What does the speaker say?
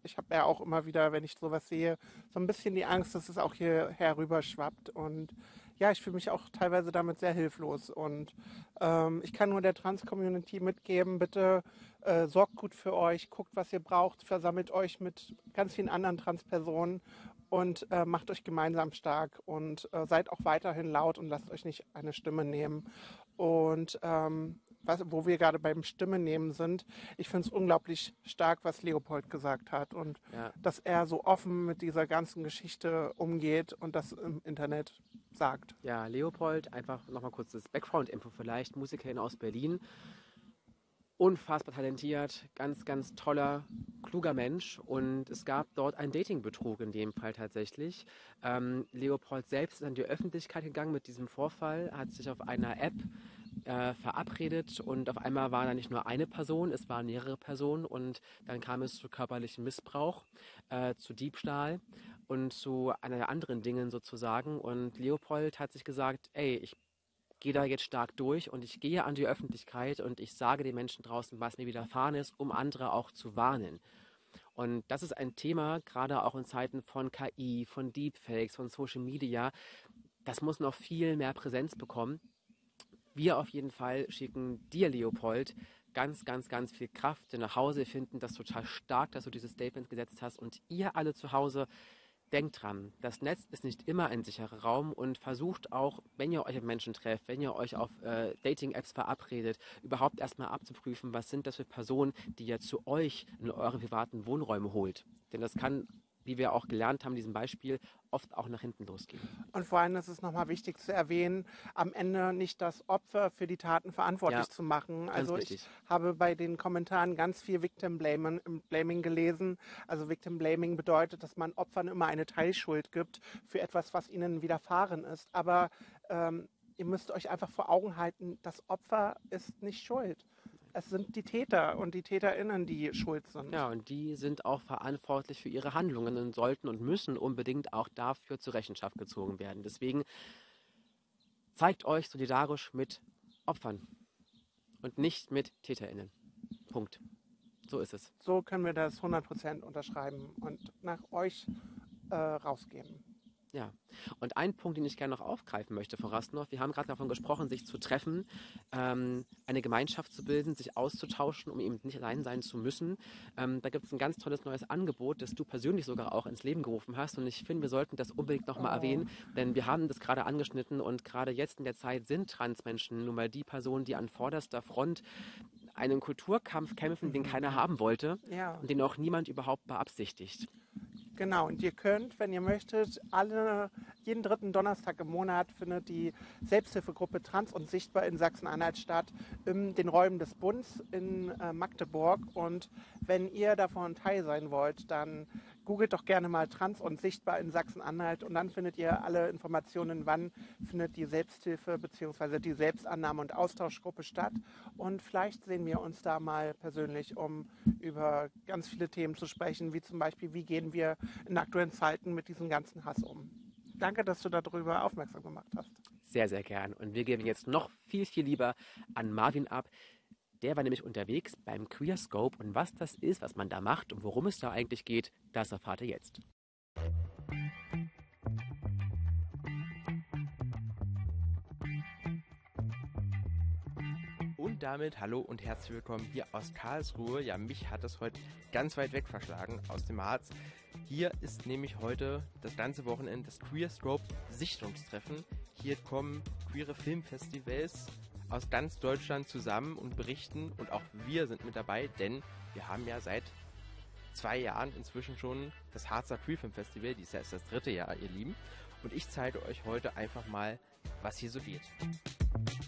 ich habe ja auch immer wieder, wenn ich sowas sehe, so ein bisschen die Angst, dass es auch hier herüber schwappt. Und ja, ich fühle mich auch teilweise damit sehr hilflos. Und ich kann nur der Trans-Community mitgeben, bitte sorgt gut für euch, guckt, was ihr braucht, versammelt euch mit ganz vielen anderen Trans-Personen und macht euch gemeinsam stark und seid auch weiterhin laut und lasst euch nicht eine Stimme nehmen. Und wo wir gerade beim Stimme nehmen sind, ich finde es unglaublich stark, was Leopold gesagt hat und Ja, dass er so offen mit dieser ganzen Geschichte umgeht und das im Internet sagt. ja, Leopold, einfach nochmal kurz das Background-Info vielleicht, Musikerin aus Berlin, unfassbar talentiert, ganz, ganz toller, kluger Mensch und es gab dort einen Datingbetrug in dem Fall tatsächlich. Leopold selbst ist an die Öffentlichkeit gegangen mit diesem Vorfall, hat sich auf einer App verabredet und auf einmal war da nicht nur eine Person, es waren mehrere Personen und dann kam es zu körperlichem Missbrauch, zu Diebstahl und zu einer anderen Dingen sozusagen und Leopold hat sich gesagt, ey, ich gehe da jetzt stark durch und ich gehe an die Öffentlichkeit und ich sage den Menschen draußen, was mir widerfahren ist, um andere auch zu warnen. Und das ist ein Thema, gerade auch in Zeiten von KI, von Deepfakes, von Social Media, das muss noch viel mehr Präsenz bekommen. Wir auf jeden Fall schicken dir, Leopold, ganz, ganz, ganz viel Kraft nach Hause. Wir finden das total stark, dass du dieses Statement gesetzt hast. Und ihr alle zu Hause, denkt dran, das Netz ist nicht immer ein sicherer Raum und versucht auch, wenn ihr euch mit Menschen trefft, wenn ihr euch auf Dating-Apps verabredet, überhaupt erstmal abzuprüfen, was sind das für Personen, die ihr zu euch in eure privaten Wohnräume holt. Denn das kann, wie wir auch gelernt haben in diesem Beispiel, oft auch nach hinten losgehen. Und vor allem ist es nochmal wichtig zu erwähnen, am Ende nicht das Opfer für die Taten Ja, verantwortlich zu machen. ganz Also ich wichtig. habe bei den Kommentaren ganz viel Victim Blaming gelesen. Also Victim Blaming bedeutet, dass man Opfern immer eine Teilschuld gibt für etwas, was ihnen widerfahren ist. Aber ihr müsst euch einfach vor Augen halten, das Opfer ist nicht schuld. Es sind die Täter und die TäterInnen, die schuld sind. Ja, und die sind auch verantwortlich für ihre Handlungen und sollten und müssen unbedingt auch dafür zur Rechenschaft gezogen werden. Deswegen zeigt euch solidarisch mit Opfern und nicht mit TäterInnen. Punkt. So ist es. So können wir das 100% unterschreiben und nach euch rausgeben. Ja. Und ein Punkt, den ich gerne noch aufgreifen möchte, Frau Rasnow, wir haben gerade davon gesprochen, sich zu treffen, eine Gemeinschaft zu bilden, sich auszutauschen, um eben nicht allein sein zu müssen. Da gibt es ein ganz tolles neues Angebot, das du persönlich sogar auch ins Leben gerufen hast. Und ich finde, wir sollten das unbedingt nochmal Oh, erwähnen, denn wir haben das gerade angeschnitten und gerade jetzt in der Zeit sind Transmenschen nun mal die Personen, die an vorderster Front einen Kulturkampf kämpfen, den keiner haben wollte ja, und den auch niemand überhaupt beabsichtigt. genau. Und ihr könnt, wenn ihr möchtet, jeden dritten Donnerstag im Monat findet die Selbsthilfegruppe Trans und Sichtbar in Sachsen-Anhalt statt, in den Räumen des Bundes in Magdeburg. Und wenn ihr davon teil sein wollt, dann googelt doch gerne mal Trans und Sichtbar in Sachsen-Anhalt und dann findet ihr alle Informationen, wann findet die Selbsthilfe bzw. die Selbstannahme- und Austauschgruppe statt. Und vielleicht sehen wir uns da mal persönlich, um über ganz viele Themen zu sprechen, wie zum Beispiel, wie gehen wir in aktuellen Zeiten mit diesem ganzen Hass um. Danke, dass du darüber aufmerksam gemacht hast. Sehr, sehr gern. Und wir geben jetzt noch viel, viel lieber an Marvin ab. Der war nämlich unterwegs beim Queerscope und was das ist, was man da macht und worum es da eigentlich geht, das erfahrt ihr jetzt. Und damit hallo und herzlich willkommen hier aus Karlsruhe. Ja, mich hat es heute ganz weit weg verschlagen aus dem Harz. Hier ist nämlich heute das ganze Wochenende das Queerscope Sichtungstreffen. Hier kommen queere Filmfestivals aus ganz Deutschland zusammen und berichten und auch wir sind mit dabei, denn wir haben ja seit 2 Jahren inzwischen schon das Harzer Queer Film Festival. Dies ist das 3. Jahr, ihr Lieben. Und ich zeige euch heute einfach mal, was hier so geht.